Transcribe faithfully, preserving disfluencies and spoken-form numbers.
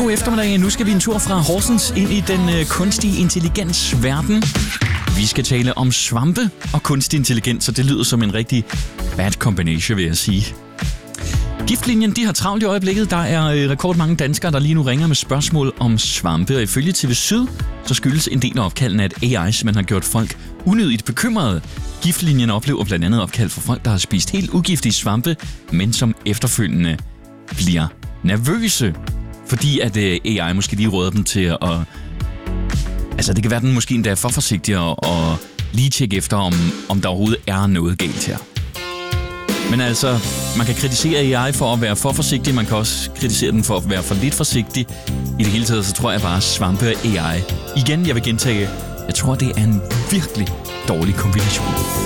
God eftermiddag. Nu skal vi en tur fra Horsens ind i den øh, kunstige intelligens verden. Vi skal tale om svampe og kunstig intelligens, så det lyder som en rigtig bad combination, vil jeg sige. Giftlinjen, de har travlt i øjeblikket. Der er øh, rekordmange danskere, der lige nu ringer med spørgsmål om svampe. Og ifølge T V Syd, så skyldes en del af opkaldene, at A I simpelthen har gjort folk unødigt bekymrede. Giftlinjen oplever blandt andet opkald for folk, der har spist helt ugiftige svampe, men som efterfølgende bliver nervøse. Fordi at øh, A I måske lige råder dem til at... Altså det kan være, at den måske endda er for forsigtig og, og lige tjekke efter, om, om der overhovedet er noget galt her. Men altså, man kan kritisere A I for at være for forsigtig, man kan også kritisere den for at være for lidt forsigtig. I det hele taget, så tror jeg bare, svampe og A I. Igen, jeg vil gentage, jeg tror, det er en virkelig dårlig kombination.